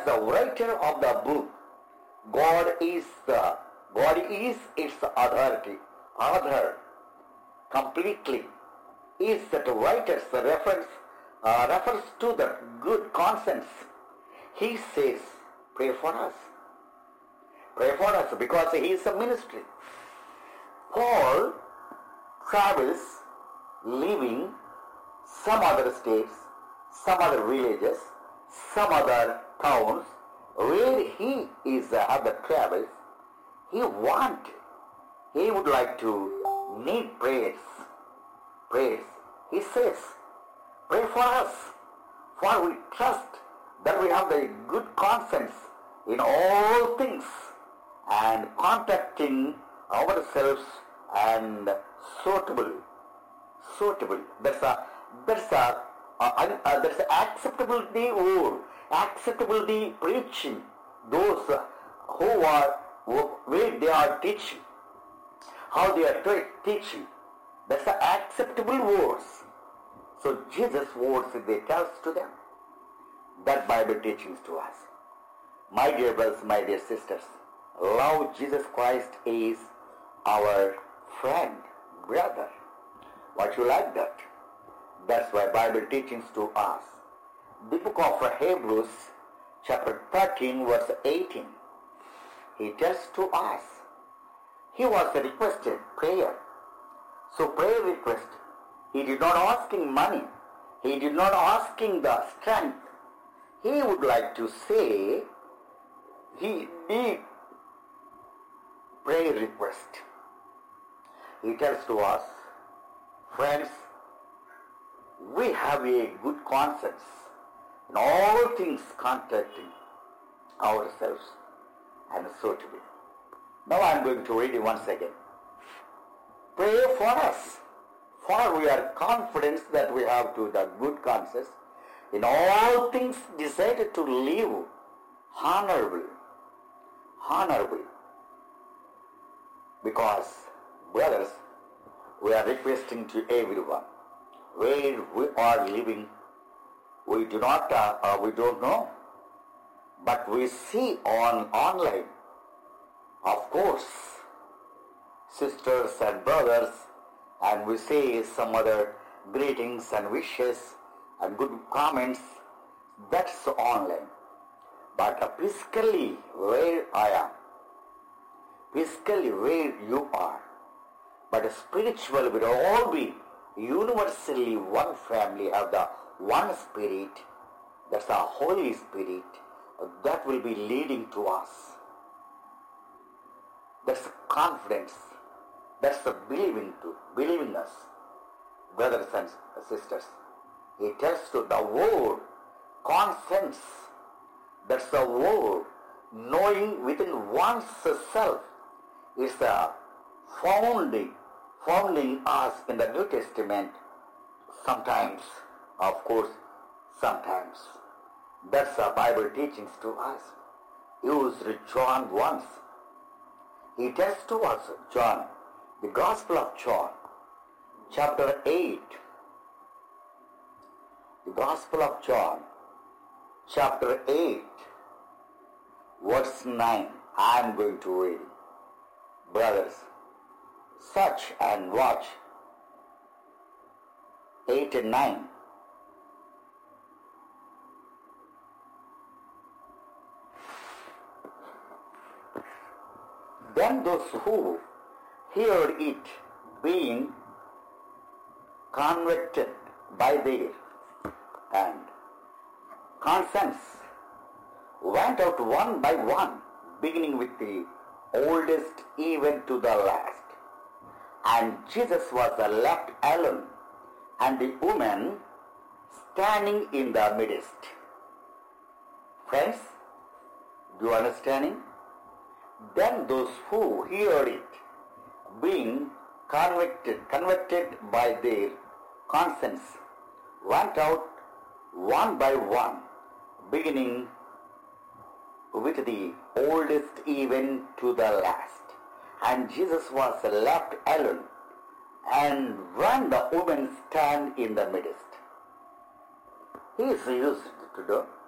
as the writer of the book, God is its authority. Author completely is that writer's refers to the good conscience. He says, pray for us. Pray for us because he is a ministry. Paul travels leaving some other states, some other villages, some other towns where he is have the travels. He would like to need prayers. He says, pray for us, for we trust that we have the good conscience in all things and contacting ourselves and suitable. That's acceptability or acceptability preaching. Those where they are teaching, how they are teaching. That's the acceptable words. So Jesus' words they tells to them. That Bible teachings to us. My dear brothers, my dear sisters, love Jesus Christ is our friend, brother. What you like that? That's why Bible teachings to us. The book of Hebrews, chapter 13, verse 18. He tells to us. He was requested prayer. So prayer request. He did not asking money. He did not asking the strength. He would like to say he did prayer request. He tells to us, friends, we have a good conscience in all things contacting ourselves and so to be. Now I am going to read it once again. Pray for us, for we are confident that we have to the good conscience in all things decided to live honorable. Because, brothers, we are requesting to everyone, where we are living, we do not, we don't know, but we see online, of course, sisters and brothers, and we say some other greetings and wishes and good comments. That's online. But physically where I am, physically where you are, but spiritually we will all be universally one family, have the one spirit. That's the Holy Spirit that will be leading to us. That's confidence. That's the believing us, brothers and sisters. He tells to the word conscience. That's the word knowing within one's self is the founding us in the New Testament. Sometimes, of course, sometimes. That's the Bible teachings to us. Used John once. He tells to us, John, the Gospel of John, chapter 8. The Gospel of John, chapter 8, verse 9. I am going to read. Brothers, search and watch. 8 and 9. Then those who heard it being convicted by their and conscience went out one by one, beginning with the oldest even to the last. And Jesus was left alone, and the woman standing in the midst. Friends, do you understanding? Then those who heard it, being convicted by their conscience, went out one by one, beginning with the oldest even to the last. And Jesus was left alone, and when the woman stand in the midst. He is used to do